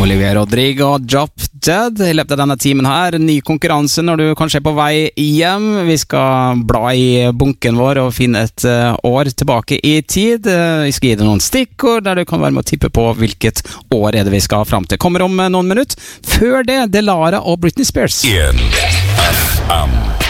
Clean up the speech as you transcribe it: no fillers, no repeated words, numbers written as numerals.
Olivia Rodrigo, Drop Dead. I løpet av denne timen her, ny konkurranse når du kanskje på vei hjem. Vi skal bla i bunken vår og finne et år tilbake i tid. Vi skal gi deg noen stikkord der du kan være med å tippe på hvilket år er det vi skal frem til. Kommer om noen minutter. Før det, Delara og Britney Spears. In FM.